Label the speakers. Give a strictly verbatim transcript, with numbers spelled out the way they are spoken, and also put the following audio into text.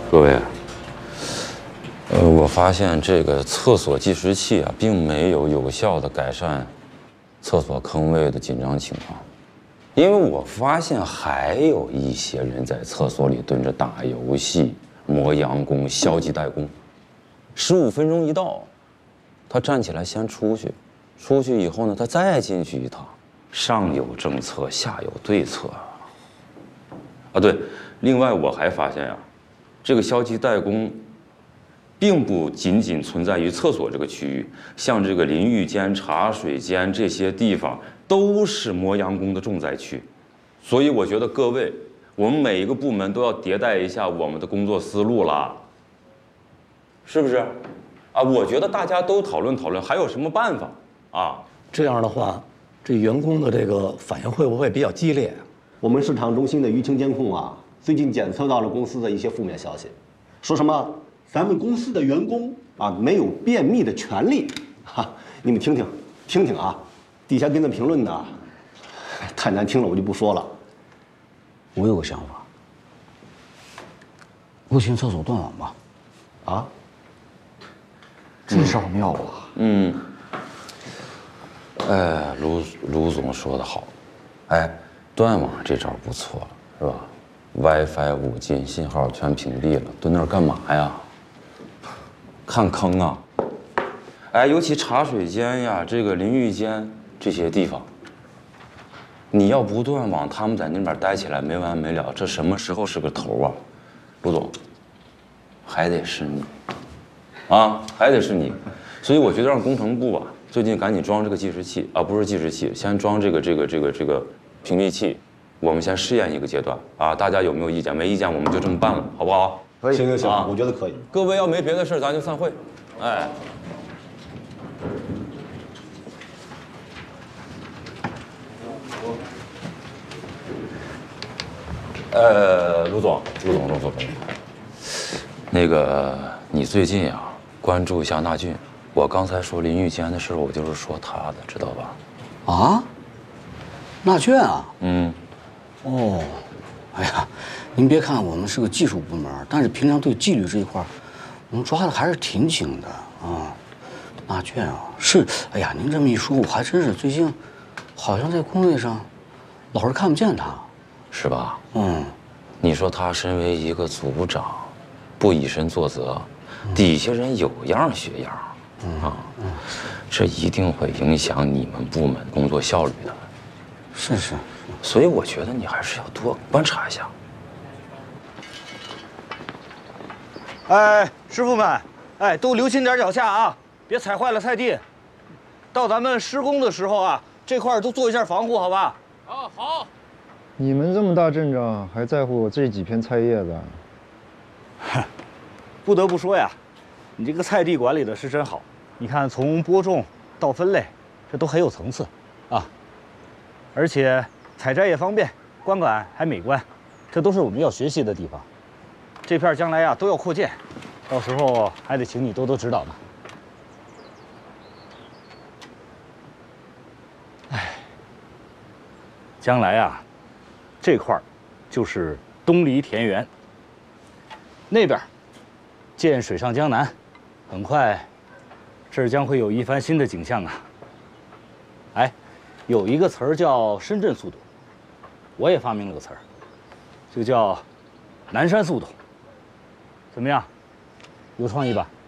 Speaker 1: 各位，呃，我发现这个厕所计时器啊，并没有有效的改善厕所坑位的紧张情况，因为我发现还有一些人在厕所里蹲着打游戏、磨洋工、消极怠工。十五分钟一到，他站起来先出去，出去以后呢，他再进去一趟。上有政策，下有对策啊。啊，对，另外我还发现呀、啊，这个消极怠工，并不仅仅存在于厕所这个区域，像这个淋浴间、茶水间这些地方，都是磨洋工的重灾区。所以我觉得各位，我们每一个部门都要迭代一下我们的工作思路啦，是不是？啊，我觉得大家都讨论讨论，还有什么办法啊？
Speaker 2: 这样的话，这员工的这个反应会不会比较激烈？
Speaker 3: 我们市场中心的舆情监控啊，最近检测到了公司的一些负面消息，说什么咱们公司的员工啊没有便秘的权利，哈，你们听听，听听啊，底下跟着评论的，太难听了，我就不说了。
Speaker 4: 我有个想法，不行，厕所断网吧？
Speaker 3: 啊？
Speaker 4: 这招妙啊！
Speaker 1: 嗯。哎，卢卢总说得好，哎，断网这招不错，是吧 ？WiFi、五 G 信号全屏蔽了，蹲那儿干嘛呀？看坑啊！哎，尤其茶水间呀、这个淋浴间这些地方，你要不断网，他们在那边待起来没完没了，这什么时候是个头啊？卢总，还得是你，啊，还得是你，所以我觉得让工程部啊。最近赶紧装这个计时器啊，不是计时器，先装这个这个这个这个屏蔽器，我们先试验一个阶段啊，大家有没有意见？没意见我们就这么办了，好不好？
Speaker 3: 可以，行行行，
Speaker 1: 啊、
Speaker 3: 我觉得可以。
Speaker 1: 各位要没别的事，咱就散会。哎。呃，卢总，卢总，卢总，那个你最近啊，关注一下纳俊。我刚才说淋浴间的事，我就是说他的，知道吧？
Speaker 4: 啊，纳俊啊？
Speaker 1: 嗯。
Speaker 4: 哦，哎呀，您别看我们是个技术部门，但是平常对纪律这一块，我们抓的还是挺紧的啊。纳俊啊，是，哎呀，您这么一说，我还真是最近，好像在工位上，老是看不见他，
Speaker 1: 是吧？
Speaker 4: 嗯。
Speaker 1: 你说他身为一个组长，不以身作则，底下人有样学样。啊，这一定会影响你们部门工作效率的。
Speaker 4: 是是，
Speaker 1: 所以我觉得你还是要多观察一下。
Speaker 5: 哎，师傅们，哎，都留心点脚下啊，别踩坏了菜地。到咱们施工的时候啊，这块都做一下防护，好吧？
Speaker 6: 啊，好。你们这么大阵仗，还在乎我这几片菜叶子？
Speaker 5: 哼，不得不说呀，你这个菜地管理的是真好。你看，从播种到分类，这都很有层次，啊，而且采摘也方便，观感还美观，这都是我们要学习的地方。这片将来呀都要扩建，到时候还得请你多多指导呢。哎，将来啊，这块儿就是东篱田园，那边建水上江南，很快。这儿将会有一番新的景象啊！哎，有一个词儿叫深圳速度，我也发明了个词儿，就叫南山速度。怎么样？有创意吧？